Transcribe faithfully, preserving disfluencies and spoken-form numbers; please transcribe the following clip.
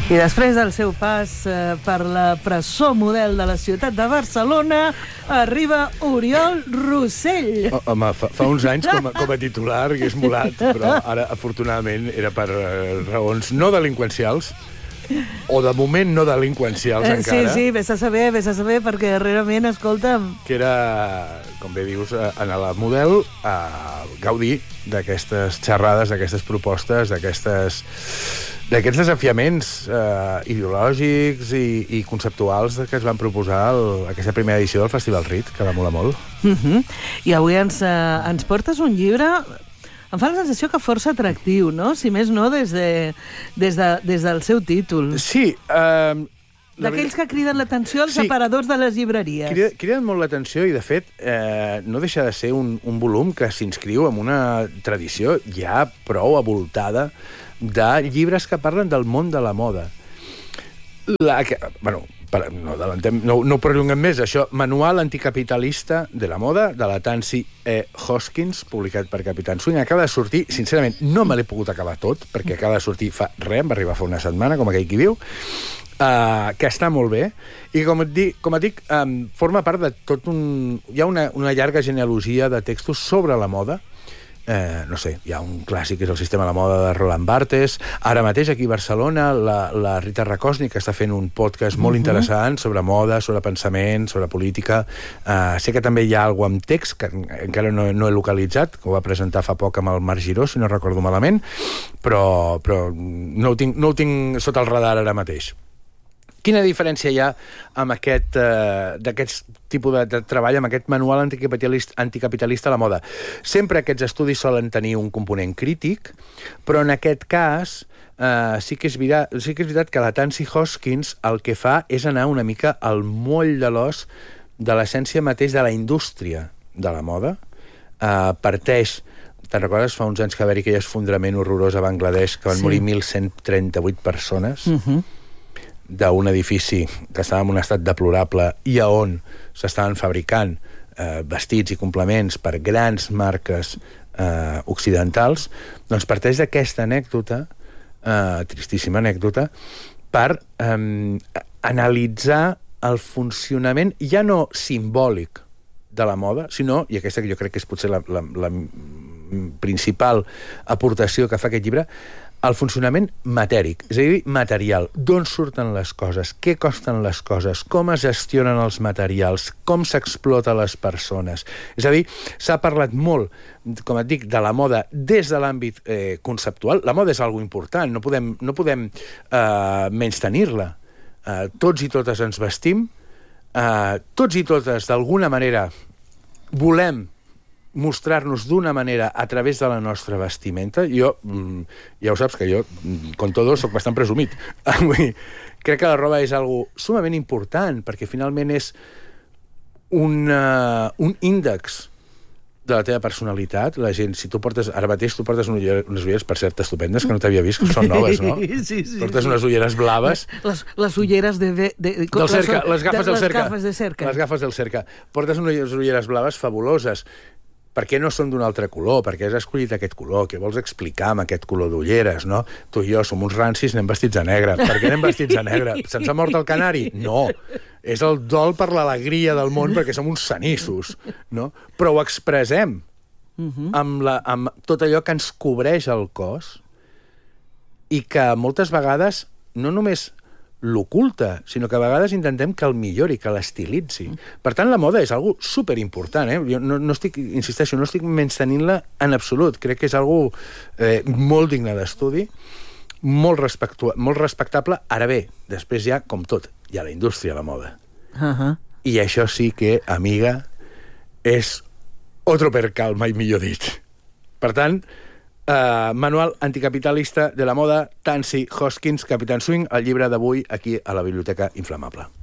I després del seu pas eh, per la presó model de la ciutat de Barcelona, arriba Oriol Rossell. Oh, home, fa, fa uns anys com a, com a titular hagués molat, però ara, afortunadament, era per uh, raons no delinqüencials, o de moment no delinqüencials Eh, encara. sí, sí, vés a saber, vés a saber, perquè darrerament, escolta'm... Que era, com bé dius, eh, en la model, a gaudir d'aquestes xerrades, d'aquestes propostes, d'aquestes d'aquests desafiaments eh, ideològics i, i conceptuals que es van proposar el, aquesta primera edició del Festival R I T, que va molar molt. Uh -huh. I avui ens, eh, ens portes un llibre... Em fa la sensació que força atractiu, no? Si més no, des, de, des, de, des del seu títol. Sí, eh... D'aquells que criden l'atenció als Sí. aparadors de les llibreries. Criden, criden molt l'atenció i, de fet, eh, no deixa de ser un, un volum que s'inscriu en una tradició ja prou avoltada de llibres que parlen del món de la moda. La, que, bueno, per, no, adelantem, no, no ho perllonguem més, això, Manual anticapitalista de la moda, de la Tansy E. Hoskins, publicat per Capitán Swing. Acaba de sortir, sincerament, no me l'he pogut acabar tot, perquè acaba de sortir fa res, em va arribar fa una setmana, com aquell qui diu, Uh, que està molt bé i com et dic, com et dic um, forma part de tot un... Hi ha una, una llarga genealogia de textos sobre la moda. Eh, no sé, hi ha un clàssic que és el Sistema de la moda de Roland Barthes. Ara mateix aquí a Barcelona la, la Rita Rakosnik està fent un podcast molt uh-huh. interessant sobre moda, sobre pensament, sobre política. Uh, sé que també hi ha alguna amb text que encara no, no he localitzat, que ho va presentar fa poc amb el Marc Giró, si no recordo malament, però, però no, ho tinc, no ho tinc sota el radar ara mateix. Quina diferència hi ha amb aquest, eh, d'aquest tipus de, de treball, amb aquest manual anticapitalista, anticapitalista a la moda? Sempre aquests estudis solen tenir un component crític, però en aquest cas eh, sí, que és veritat, sí que és veritat que la Tansy Hoskins el que fa és anar una mica al moll de l'os de l'essència mateix de la indústria de la moda. Eh, parteix... Te'n recordes? Fa uns anys que va haver-hi aquell esfondrament horrorós a Bangladesh, que van sí. morir mil cent trenta-vuit persones. Uh-huh. d'un edifici que estava en un estat deplorable i a on s'estaven fabricant eh, vestits i complements per grans marques eh, occidentals, doncs parteix d'aquesta anècdota, eh, tristíssima anècdota, per eh, analitzar el funcionament ja no simbòlic de la moda, sinó, i aquesta que jo crec que és potser la, la, la principal aportació que fa aquest llibre, el funcionament matèric, és a dir, material. D'on surten les coses? Què costen les coses? Com es gestionen els materials? Com s'explota les persones? És a dir, s'ha parlat molt, com et dic, de la moda des de l'àmbit eh, conceptual. La moda és algo important, no podem, no podem eh, menys-tenir-la. Eh, tots i totes ens vestim, eh, tots i totes, d'alguna manera, volem mostrar-nos d'una manera a través de la nostra vestimenta. Jo, ja ho saps, que jo, con todo, soc bastant presumit. Crec que la roba és algo sumament important, perquè finalment és un, uh, un índex de la teva personalitat. La gent, si tu portes... Ara mateix tu portes unes ulleres, unes ulleres per cert, estupendes, que no t'havia vist, que són noves, no? Sí, sí. Portes unes ulleres blaves. Les, les ulleres de... de, de, de del cerca, les gafes de, del cerca. Les gafes de cerca. Les gafes del cerca. Portes unes ulleres blaves fabuloses. Per què no són d'un altre color? Per què has escollit aquest color? Què vols explicar amb aquest color d'ulleres, no? Tu i jo som uns rancis, anem vestits de negre. Per què anem vestits de negre? Se'ns ha mort el canari? No. És el dol per l'alegria del món, perquè som uns sanissos, no? Però ho expressem uh-huh. amb, la, amb tot allò que ens cobreix el cos i que moltes vegades no només l'oculta, sinó que a vegades intentem que el millori, que l'estilitzi. Per tant, la moda és algo superimportant, eh? Jo no, no estic, insisteixo, no estic menys-tenint-la en absolut. Crec que és algo eh, molt digne d'estudi, molt, respectu- molt respectable. Ara bé, després ja, com tot, hi ha la indústria de la moda. Uh-huh. I això sí que, amiga, és otro percal, mai millor dit. Per tant, Uh, Manual anticapitalista de la moda, Tansy Hoskins, Capitán Swing, el llibre d'avui aquí a la Biblioteca Inflamable.